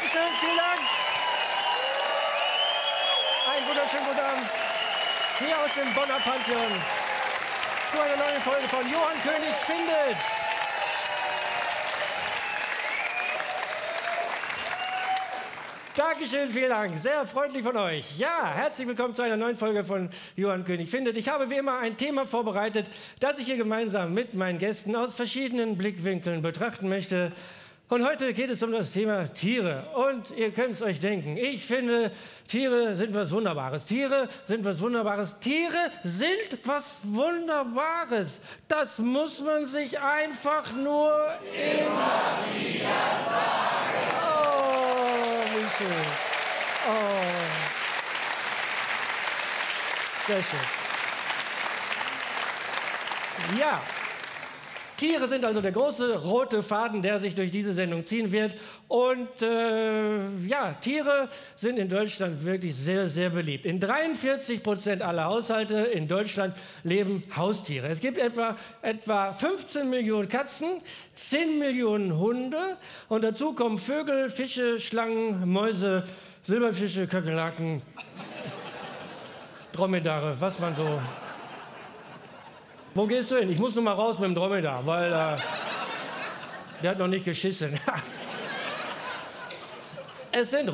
Dankeschön, vielen Dank. Einen wunderschönen guten Abend hier aus dem Bonner Pantheon zu einer neuen Folge von Johann König findet. Dankeschön, vielen Dank. Sehr freundlich von euch. Ja, herzlich willkommen zu einer neuen Folge von Johann König findet. Ich habe wie immer ein Thema vorbereitet, das ich hier gemeinsam mit meinen Gästen aus verschiedenen Blickwinkeln betrachten möchte. Und heute geht es um das Thema Tiere. Und ihr könnt es euch denken, ich finde, Tiere sind was Wunderbares. Tiere sind was Wunderbares. Tiere sind was Wunderbares. Das muss man sich einfach nur immer wieder sagen. Oh, wie schön. Oh. Sehr schön. Ja. Tiere sind also der große rote Faden, der sich durch diese Sendung ziehen wird. Und ja, Tiere sind in Deutschland wirklich sehr, sehr beliebt. In 43% aller Haushalte in Deutschland leben Haustiere. Es gibt etwa 15 Millionen Katzen, 10 Millionen Hunde und dazu kommen Vögel, Fische, Schlangen, Mäuse, Silberfische, Kakerlaken, Dromedare, was man so... Wo gehst du hin? Ich muss noch mal raus mit dem Dromedar, weil der hat noch nicht geschissen. Es sind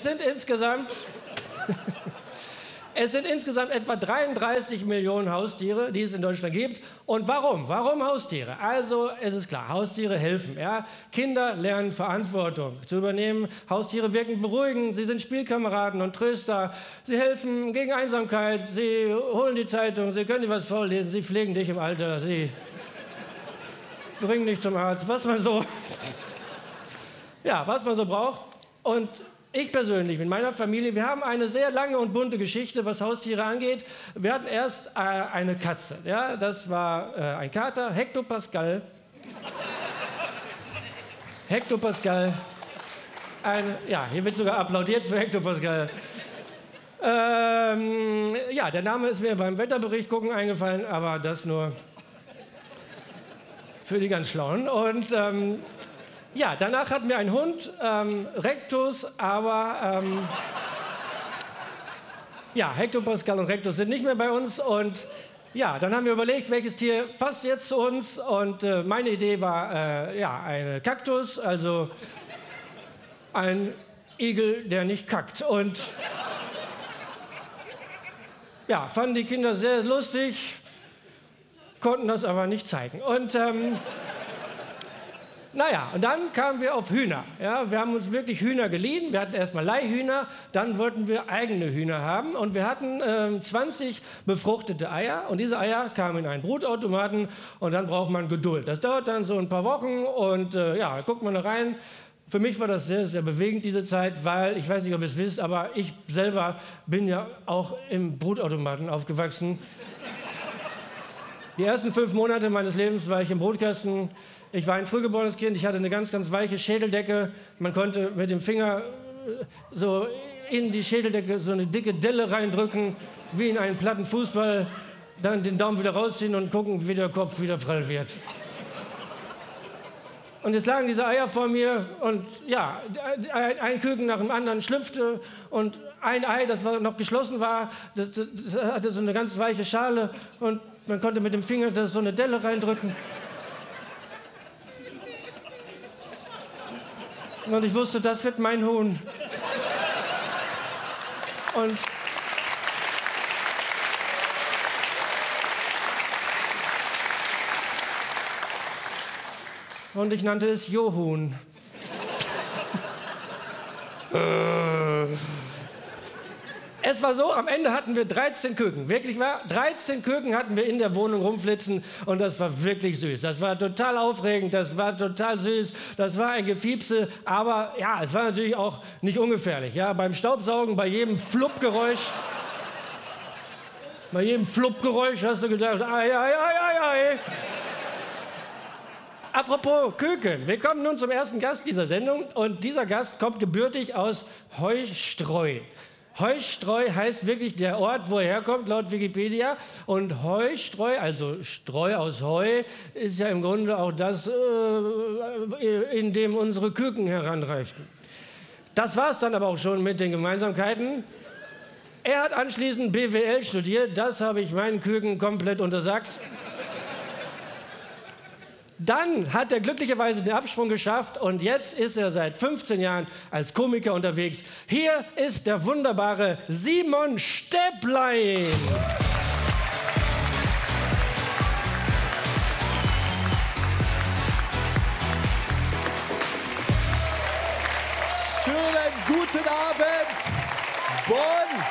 insgesamt etwa 33 Millionen Haustiere, die es in Deutschland gibt. Und warum? Warum Haustiere? Also es ist klar, Haustiere helfen. Ja? Kinder lernen Verantwortung zu übernehmen. Haustiere wirken beruhigend, sie sind Spielkameraden und Tröster. Sie helfen gegen Einsamkeit, sie holen die Zeitung, sie können dir was vorlesen, sie pflegen dich im Alter, sie bringen dich zum Arzt, was man so braucht. Und ich persönlich mit meiner Familie, wir haben eine sehr lange und bunte Geschichte, was Haustiere angeht. Wir hatten erst eine Katze, ja, das war ein Kater, Hector Pascal. Hector Pascal, ja, hier wird sogar applaudiert für Hector Pascal. Ja, der Name ist mir beim Wetterbericht gucken eingefallen, aber das nur für die ganz Schlauen. Und ja, danach hatten wir einen Hund, Rectus, aber ja, Hector Pascal und Rectus sind nicht mehr bei uns. Und ja, dann haben wir überlegt, welches Tier passt jetzt zu uns. Und meine Idee war, ja, ein Kaktus, also ein Igel, der nicht kackt. Und ja, fanden die Kinder sehr lustig, konnten das aber nicht zeigen. Und naja, und dann kamen wir auf Hühner. Ja, wir haben uns wirklich Hühner geliehen. Wir hatten erstmal Leihhühner, dann wollten wir eigene Hühner haben. Und wir hatten 20 befruchtete Eier. Und diese Eier kamen in einen Brutautomaten und dann braucht man Geduld. Das dauert dann so ein paar Wochen und ja, guckt man da rein. Für mich war das sehr, sehr bewegend, diese Zeit, weil, ich weiß nicht, ob ihr es wisst, aber ich selber bin ja auch im Brutautomaten aufgewachsen. Die ersten 5 Monate meines Lebens war ich im Brutkasten. Ich war ein frühgeborenes Kind, ich hatte eine ganz, ganz weiche Schädeldecke. Man konnte mit dem Finger so in die Schädeldecke so eine dicke Delle reindrücken, wie in einen platten Fußball, dann den Daumen wieder rausziehen und gucken, wie der Kopf wieder prall wird. Und jetzt lagen diese Eier vor mir und ja, ein Küken nach dem anderen schlüpfte und ein Ei, das noch geschlossen war, das hatte so eine ganz weiche Schale und man konnte mit dem Finger da so eine Delle reindrücken. Und ich wusste, das wird mein Huhn. Und ich nannte es Johuhn. Es war so, am Ende hatten wir 13 Küken. Wirklich wahr? 13 Küken hatten wir in der Wohnung rumflitzen und das war wirklich süß. Das war total aufregend, das war total süß, das war ein Gefiepse, aber ja, es war natürlich auch nicht ungefährlich. Ja? Beim Staubsaugen, bei jedem Fluppgeräusch hast du gedacht, ei, ei, ei, ei, ei. Apropos Küken, wir kommen nun zum ersten Gast dieser Sendung und dieser Gast kommt gebürtig aus Heustreu. Heustreu heißt wirklich der Ort, wo er herkommt, laut Wikipedia. Und Heustreu, also Streu aus Heu, ist ja im Grunde auch das, in dem unsere Küken heranreiften. Das war es dann aber auch schon mit den Gemeinsamkeiten. Er hat anschließend BWL studiert, das habe ich meinen Küken komplett untersagt. Dann hat er glücklicherweise den Absprung geschafft und jetzt ist er seit 15 Jahren als Komiker unterwegs. Hier ist der wunderbare Simon Stäblein. Schönen guten Abend, Bonn!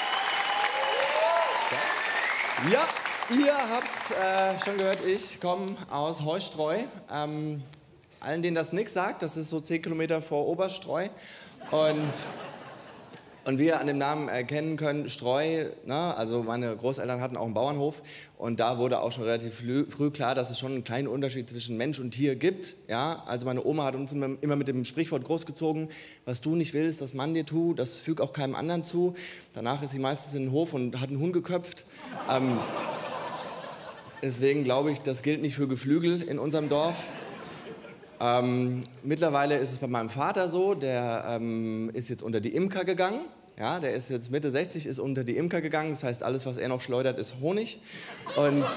Ja, ihr habt schon gehört, ich komme aus Heustreu. Allen, denen das nichts sagt, das ist so 10 Kilometer vor Oberstreu. Und wie ihr an dem Namen erkennen könnt, Streu, ne, also meine Großeltern hatten auch einen Bauernhof und da wurde auch schon relativ früh klar, dass es schon einen kleinen Unterschied zwischen Mensch und Tier gibt. Ja? Also meine Oma hat uns immer mit dem Sprichwort großgezogen, was du nicht willst, das Mann dir tut, das füg auch keinem anderen zu. Danach ist sie meistens in den Hof und hat einen Hund geköpft. Deswegen glaube ich, das gilt nicht für Geflügel in unserem Dorf. Mittlerweile ist es bei meinem Vater so, der ist jetzt unter die Imker gegangen. Ja, der ist jetzt Mitte 60, ist unter die Imker gegangen. Das heißt, alles, was er noch schleudert, ist Honig. Und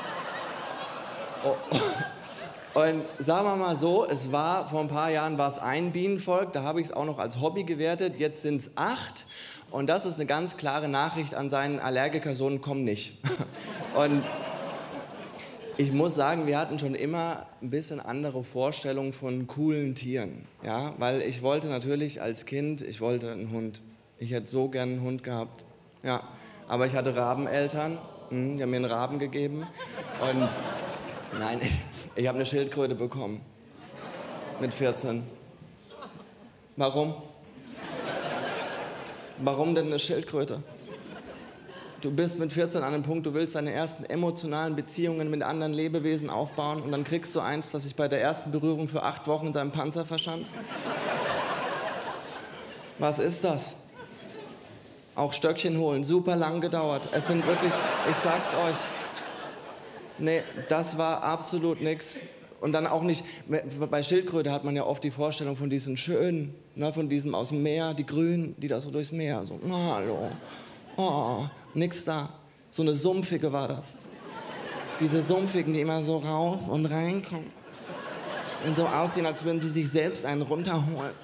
sagen wir mal so, vor ein paar Jahren war es ein Bienenvolk, da habe ich es auch noch als Hobby gewertet. Jetzt sind es 8. Und das ist eine ganz klare Nachricht an seinen Allergikersohn, komm nicht. Und ich muss sagen, wir hatten schon immer ein bisschen andere Vorstellungen von coolen Tieren. Ja? Weil ich wollte natürlich als Kind, ich wollte einen Hund. Ich hätte so gern einen Hund gehabt. Ja. Aber ich hatte Rabeneltern, die haben mir einen Raben gegeben. Und nein, ich habe eine Schildkröte bekommen. Mit 14. Warum? Warum denn eine Schildkröte? Du bist mit 14 an einem Punkt, du willst deine ersten emotionalen Beziehungen mit anderen Lebewesen aufbauen und dann kriegst du eins, das sich bei der ersten Berührung für 8 Wochen in seinem Panzer verschanzt. Was ist das? Auch Stöckchen holen, super lang gedauert. Es sind wirklich, ich sag's euch, nee, das war absolut nix. Und dann auch nicht, bei Schildkröte hat man ja oft die Vorstellung von diesen schönen, ne, von diesem aus dem Meer, die Grünen, die da so durchs Meer, so, hallo. Oh, nix da. So eine Sumpfige war das. Diese Sumpfigen, die immer so rauf und reinkommen. Und so aussehen, als würden sie sich selbst einen runterholen.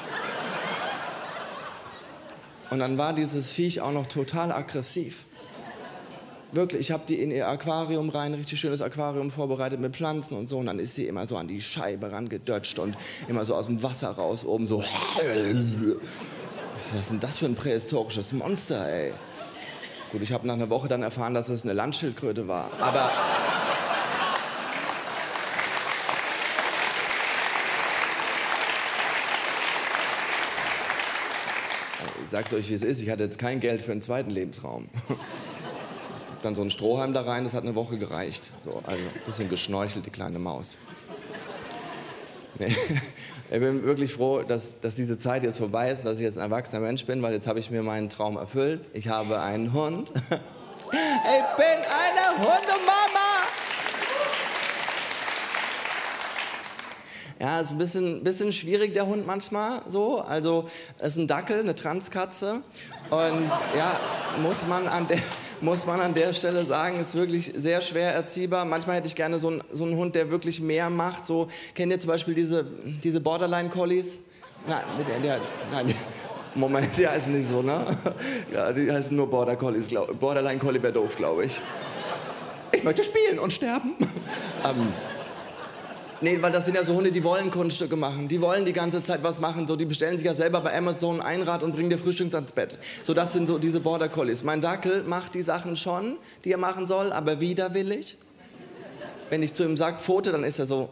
Und dann war dieses Viech auch noch total aggressiv. Wirklich, ich habe die in ihr Aquarium rein, richtig schönes Aquarium vorbereitet mit Pflanzen und so. Und dann ist sie immer so an die Scheibe rangedutscht und immer so aus dem Wasser raus, oben so. Was ist denn das für ein prähistorisches Monster, ey? Gut, ich habe nach einer Woche dann erfahren, dass es eine Landschildkröte war. Aber ich sag's euch, wie es ist. Ich hatte jetzt kein Geld für einen zweiten Lebensraum. Dann so ein Strohhalm da rein, das hat eine Woche gereicht. So, also ein bisschen geschnorchelt, die kleine Maus. Nee. Ich bin wirklich froh, dass diese Zeit jetzt vorbei ist, dass ich jetzt ein erwachsener Mensch bin, weil jetzt habe ich mir meinen Traum erfüllt. Ich habe einen Hund. Ich bin eine Hundemama! Ja, ist ein bisschen schwierig, der Hund manchmal so. Also, es ist ein Dackel, eine Transkatze. Und ja, muss man an der Stelle sagen, ist wirklich sehr schwer erziehbar. Manchmal hätte ich gerne so einen Hund, der wirklich mehr macht. So, kennt ihr zum Beispiel diese Borderline-Collies? Nein, Moment, die heißen nicht so, ne? Ja, die heißen nur Border Collies, Borderline-Collie wäre doof, glaube ich. Ich möchte spielen und sterben. Nee, weil das sind ja so Hunde, die wollen Kunststücke machen. Die wollen die ganze Zeit was machen. So, die bestellen sich ja selber bei Amazon ein Rad und bringen dir Frühstücks ans Bett. So, das sind so diese Border Collies. Mein Dackel macht die Sachen schon, die er machen soll, aber widerwillig. Wenn ich zu ihm sage, Pfote, dann ist er so.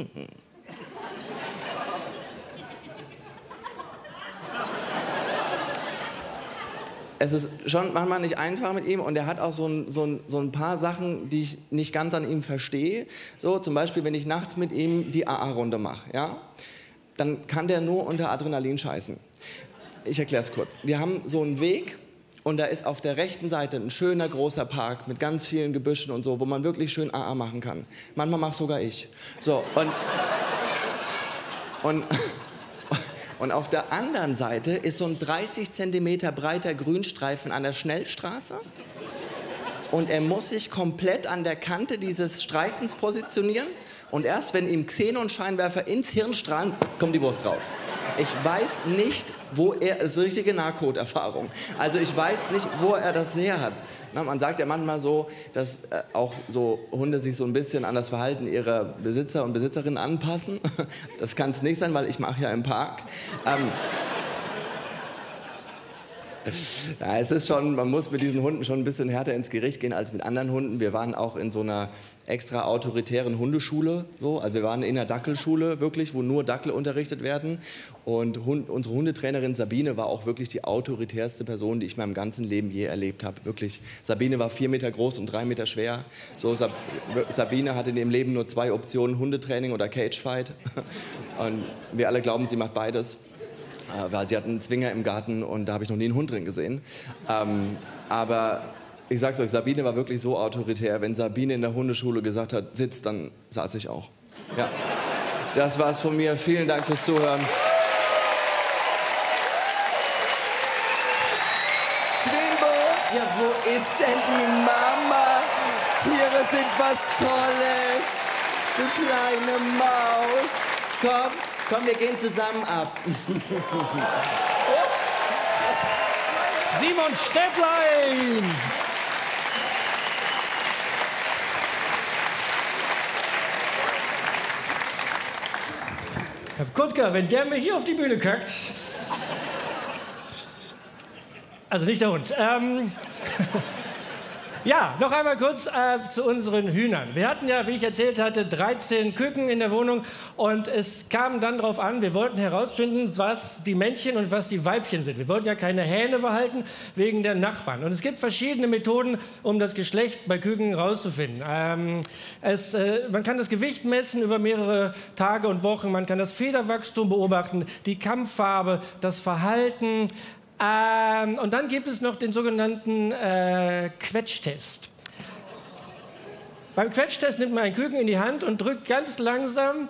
Es ist schon manchmal nicht einfach mit ihm und er hat auch so ein paar Sachen, die ich nicht ganz an ihm verstehe. So, zum Beispiel, wenn ich nachts mit ihm die AA-Runde mache, ja, dann kann der nur unter Adrenalin scheißen. Ich erkläre es kurz. Wir haben so einen Weg und da ist auf der rechten Seite ein schöner großer Park mit ganz vielen Gebüschen und so, wo man wirklich schön AA machen kann. Manchmal mache sogar ich. So, Und auf der anderen Seite ist so ein 30 Zentimeter breiter Grünstreifen an der Schnellstraße. Und er muss sich komplett an der Kante dieses Streifens positionieren. Und erst wenn ihm Xenonscheinwerfer ins Hirn strahlen, kommt die Wurst raus. Ich weiß nicht, wo er, das ist eine richtige Nahtoderfahrung. Also ich weiß nicht, wo er das her hat. Na, man sagt ja manchmal so, dass auch so Hunde sich so ein bisschen an das Verhalten ihrer Besitzer und Besitzerinnen anpassen. Das kann es nicht sein, weil ich mache ja im Park. Ja, es ist schon, man muss mit diesen Hunden schon ein bisschen härter ins Gericht gehen als mit anderen Hunden. Wir waren auch in so einer extra autoritären Hundeschule, so. Also wir waren in einer Dackelschule wirklich, wo nur Dackel unterrichtet werden. Und unsere Hundetrainerin Sabine war auch wirklich die autoritärste Person, die ich in meinem ganzen Leben je erlebt habe. Wirklich. Sabine war 4 Meter groß und 3 Meter schwer. So, Sabine hatte in ihrem Leben nur 2 Optionen, Hundetraining oder Cagefight. Und wir alle glauben, sie macht beides. Weil sie hatten einen Zwinger im Garten und da habe ich noch nie einen Hund drin gesehen. Aber ich sag's euch, Sabine war wirklich so autoritär. Wenn Sabine in der Hundeschule gesagt hat, sitz, dann saß ich auch. Ja. Das war's von mir. Vielen Dank fürs Zuhören. Quimbo, ja, wo ist denn die Mama? Tiere sind was Tolles. Du kleine Maus. Komm, wir gehen zusammen ab. Simon Städtlein! Herr Kutzka, wenn der mir hier auf die Bühne kackt. Also nicht der Hund. Ja, noch einmal kurz zu unseren Hühnern. Wir hatten ja, wie ich erzählt hatte, 13 Küken in der Wohnung und es kam dann darauf an, wir wollten herausfinden, was die Männchen und was die Weibchen sind. Wir wollten ja keine Hähne behalten wegen der Nachbarn. Und es gibt verschiedene Methoden, um das Geschlecht bei Küken herauszufinden. Man kann das Gewicht messen über mehrere Tage und Wochen, man kann das Federwachstum beobachten, die Kammfarbe, das Verhalten. Und dann gibt es noch den sogenannten Quetschtest. Beim Quetschtest nimmt man einen Küken in die Hand und drückt ganz langsam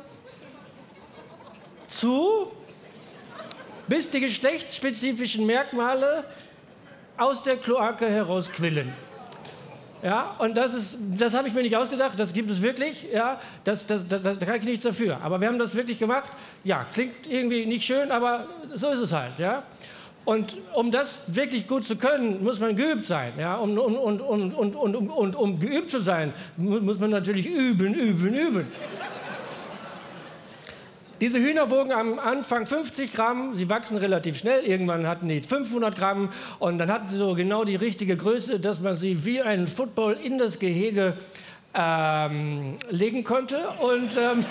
zu, bis die geschlechtsspezifischen Merkmale aus der Kloake herausquillen. Ja, und das habe ich mir nicht ausgedacht, das gibt es wirklich, ja, da kann ich nichts dafür. Aber wir haben das wirklich gemacht, ja, klingt irgendwie nicht schön, aber so ist es halt, ja. Und um das wirklich gut zu können, muss man geübt sein. Ja? Um geübt zu sein, muss man natürlich üben. Diese Hühner wogen am Anfang 50 Gramm, sie wachsen relativ schnell, irgendwann hatten die 500 Gramm und dann hatten sie so genau die richtige Größe, dass man sie wie einen Football in das Gehege legen konnte. Und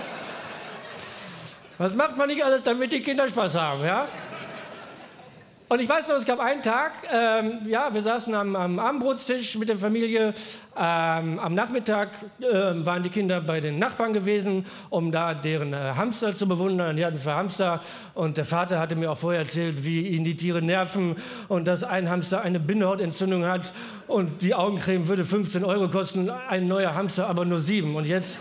was macht man nicht alles, damit die Kinder Spaß haben, ja? Und ich weiß noch, es gab einen Tag, wir saßen am Abendbrotstisch mit der Familie. Am Nachmittag waren die Kinder bei den Nachbarn gewesen, um da deren Hamster zu bewundern. Die hatten 2 Hamster und der Vater hatte mir auch vorher erzählt, wie ihn die Tiere nerven und dass ein Hamster eine Bindehautentzündung hat und die Augencreme würde 15 € kosten, ein neuer Hamster aber nur 7. Und jetzt...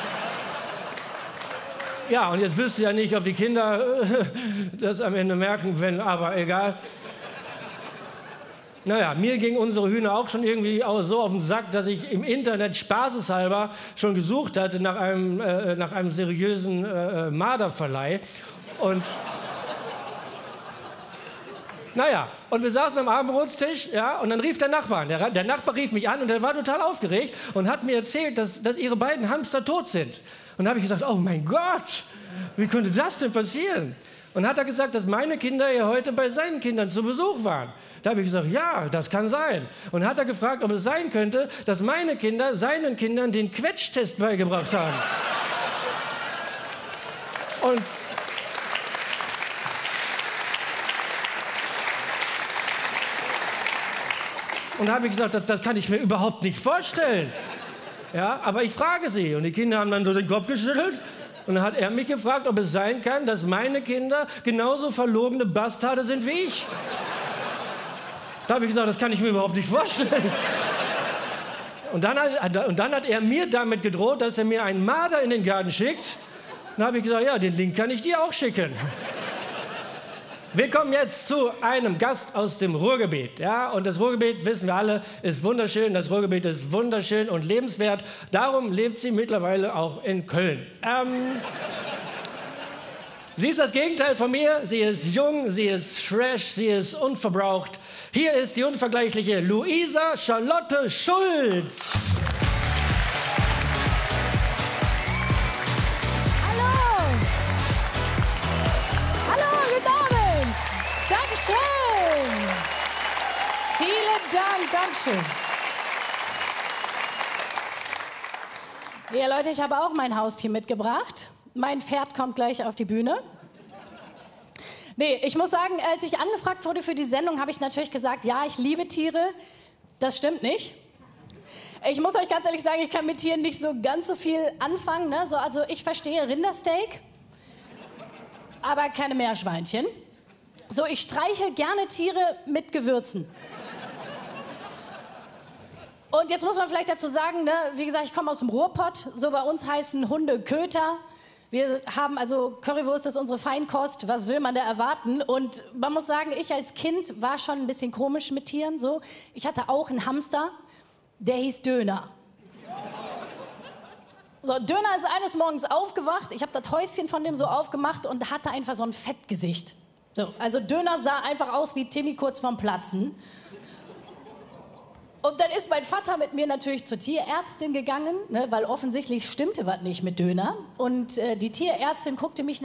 Ja, und jetzt wüsste ich ja nicht, ob die Kinder das am Ende merken, aber egal. Naja, mir ging unsere Hühner auch schon irgendwie so auf den Sack, dass ich im Internet spaßeshalber schon gesucht hatte nach einem seriösen Marderverleih. Und naja, und wir saßen am Abendbrotstisch, ja, und dann rief der Nachbar an. Der Nachbar rief mich an und der war total aufgeregt und hat mir erzählt, dass ihre beiden Hamster tot sind. Und da habe ich gesagt, oh mein Gott, wie könnte das denn passieren? Und hat er gesagt, dass meine Kinder ja heute bei seinen Kindern zu Besuch waren. Da habe ich gesagt, ja, das kann sein. Und hat er gefragt, ob es sein könnte, dass meine Kinder seinen Kindern den Quetschtest beigebracht haben. Und da habe ich gesagt, das kann ich mir überhaupt nicht vorstellen. Ja, aber ich frage sie. Und die Kinder haben dann so den Kopf geschüttelt. Und dann hat er mich gefragt, ob es sein kann, dass meine Kinder genauso verlogene Bastarde sind wie ich. Da habe ich gesagt, das kann ich mir überhaupt nicht vorstellen. Und dann hat er mir damit gedroht, dass er mir einen Marder in den Garten schickt. Dann habe ich gesagt, ja, den Link kann ich dir auch schicken. Wir kommen jetzt zu einem Gast aus dem Ruhrgebiet. Ja? Und das Ruhrgebiet, wissen wir alle, ist wunderschön. Das Ruhrgebiet ist wunderschön und lebenswert. Darum lebt sie mittlerweile auch in Köln. Sie ist das Gegenteil von mir. Sie ist jung, sie ist fresh, sie ist unverbraucht. Hier ist die unvergleichliche Luisa Charlotte Schulz. Dankeschön. Vielen Dank, Dankeschön. Ja, Leute, ich habe auch mein Haustier mitgebracht. Mein Pferd kommt gleich auf die Bühne. Nee, ich muss sagen, als ich angefragt wurde für die Sendung, habe ich natürlich gesagt, ja, ich liebe Tiere. Das stimmt nicht. Ich muss euch ganz ehrlich sagen, ich kann mit Tieren nicht so ganz so viel anfangen. Ne? Also ich verstehe Rindersteak, aber keine Meerschweinchen. So, ich streiche gerne Tiere mit Gewürzen. Und jetzt muss man vielleicht dazu sagen, ne, wie gesagt, ich komme aus dem Ruhrpott. So, bei uns heißen Hunde Köter. Wir haben also Currywurst, das ist unsere Feinkost. Was will man da erwarten? Und man muss sagen, ich als Kind war schon ein bisschen komisch mit Tieren. So, ich hatte auch einen Hamster, der hieß Döner. So, Döner ist eines Morgens aufgewacht. Ich habe das Häuschen von dem so aufgemacht und hatte einfach so ein Fettgesicht. So, also Döner sah einfach aus wie Timmy kurz vorm Platzen. Und dann ist mein Vater mit mir natürlich zur Tierärztin gegangen, ne, weil offensichtlich stimmte was nicht mit Döner. Und die Tierärztin guckte mich